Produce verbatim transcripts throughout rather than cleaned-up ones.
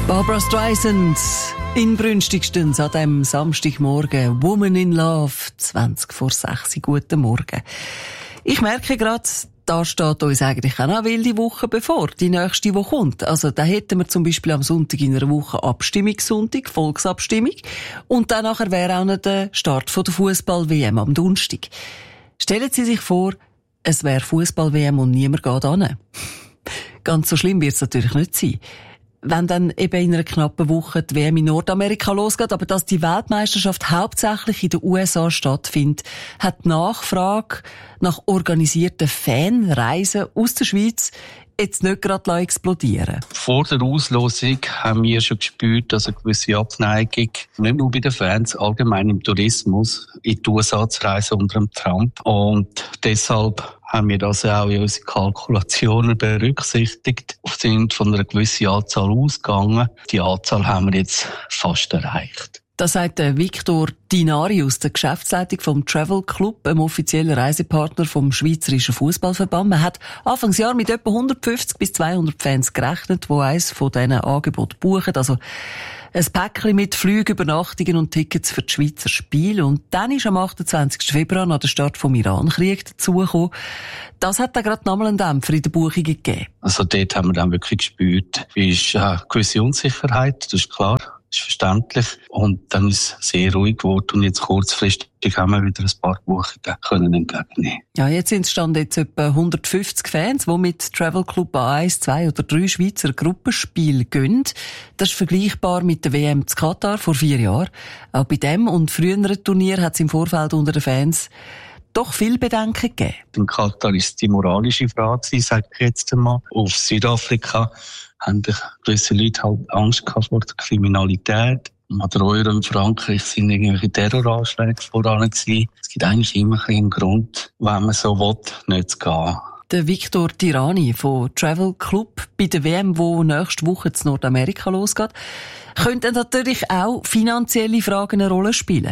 Barbra Streisand inbrünstigsten an diesem Samstagmorgen. Woman in Love, zwanzig vor sechs. Guten Morgen. Ich merke gerade, da steht uns eigentlich auch eine wilde Woche bevor, die nächste, die kommt. Also da hätten wir zum Beispiel am Sonntag in einer Woche Abstimmungssonntag, Volksabstimmung. Und dann nachher wäre auch noch der Start von der Fußball-W M am Donnerstag. Stellen Sie sich vor, es wäre Fußball-W M und niemand geht hin. Ganz so schlimm wird es natürlich nicht sein. Wenn dann eben in einer knappen Woche die W M in Nordamerika losgeht, aber dass die Weltmeisterschaft hauptsächlich in den U S A stattfindet, hat die Nachfrage nach organisierten Fanreisen aus der Schweiz jetzt nicht gerade explodieren. Vor der Auslosung haben wir schon gespürt, dass eine gewisse Abneigung, nicht nur bei den Fans, allgemein im Tourismus, in die U S A zu reisen unter dem Trump. Und deshalb haben wir das auch in unseren Kalkulationen berücksichtigt, sind von einer gewissen Anzahl ausgegangen. Die Anzahl haben wir jetzt fast erreicht. Das sagt Victor Dinarius, der Geschäftsleitung vom Travel Club, einem offiziellen Reisepartner vom Schweizerischen Fußballverband. Man hat Anfangsjahr mit etwa hundertfünfzig bis zweihundert Fans gerechnet, die eines von diesen Angeboten buchen. Also ein Päckchen mit Flügen, Übernachtungen und Tickets für die Schweizer Spiele. Und dann ist am achtundzwanzigsten Februar nach der Start vom Iran-Krieg dazugekommen. Das hat dann gerade nochmal einen Dämpfer in den Buchungen gegeben. Also dort haben wir dann wirklich gespürt, wie ist eine gewisse Unsicherheit, das ist klar. Das ist verständlich. Und dann ist es sehr ruhig geworden. Und jetzt kurzfristig haben wir wieder ein paar Buchungen können entgegennehmen. Ja, jetzt sind es stand jetzt etwa hundertfünfzig Fans, die mit Travel Club an eins, zwei oder drei Schweizer Gruppenspiele gehen. Das ist vergleichbar mit der W M zu Katar vor vier Jahren. Auch bei dem und früheren Turnier hat es im Vorfeld unter den Fans doch viel Bedenken gegeben. In Katar ist die moralische Frage, sage ich jetzt einmal. Auf Südafrika haben gewisse Leute halt Angst gehabt vor der Kriminalität. An der Euro in Frankreich sind irgendwelche Terroranschläge voran gewesen. Es gibt eigentlich immer einen Grund, wenn man so will, nicht zu gehen. Der Victor Tirani von Travel Club bei der W M, die nächste Woche in Nordamerika losgeht, könnten natürlich auch finanzielle Fragen eine Rolle spielen.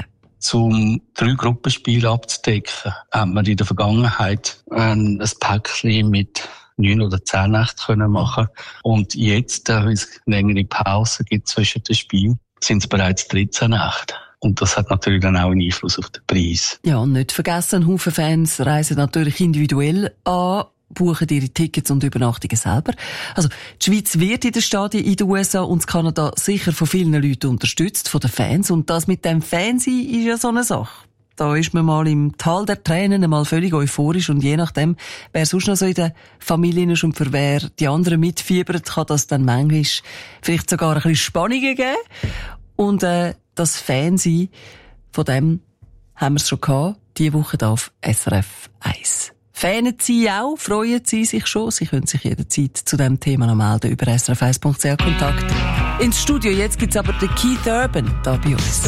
Um drei Gruppenspiele abzudecken, haben wir in der Vergangenheit ein Päckchen mit neun oder zehn Nächte können machen. Und jetzt, da es eine längere Pause gibt zwischen den Spielen, sind es bereits dreizehn Nächte. Und das hat natürlich dann auch einen Einfluss auf den Preis. Ja, und nicht vergessen, ein Haufen Fans reisen natürlich individuell an, buchen ihre Tickets und Übernachtungen selber. Also, die Schweiz wird in den Stadien in den U S A und Kanada sicher von vielen Leuten unterstützt, von den Fans. Und das mit dem Fansein ist ja so eine Sache. Da ist man mal im Tal der Tränen einmal völlig euphorisch und je nachdem, wer sonst noch so in der Familie ist und für wer die anderen mitfiebert, kann das dann manchmal vielleicht sogar ein bisschen Spannungen geben. Und äh, das Fansein, von dem haben wir es schon gehabt, diese Woche hier auf S R F eins. Fanen Sie auch, freuen Sie sich schon. Sie können sich jederzeit zu diesem Thema noch melden über S R F eins Punkt C H Kontakt ins Studio. Jetzt gibt's aber den Keith Urban da bei uns.